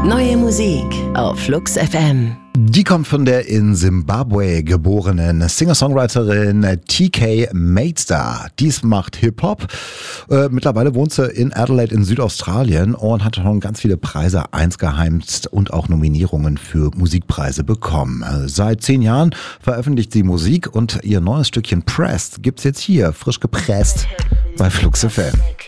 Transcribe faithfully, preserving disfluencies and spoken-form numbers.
Neue Musik auf Flux F M. Die kommt von der in Simbabwe geborenen Singer-Songwriterin T K Matestar. Dies macht Hip-Hop. Äh, mittlerweile wohnt sie in Adelaide in Südaustralien und hat schon ganz viele Preise eingeheimst und auch Nominierungen für Musikpreise bekommen. Seit zehn Jahren veröffentlicht sie Musik und ihr neues Stückchen Pressed gibt's jetzt hier, frisch gepresst, bei Flux F M.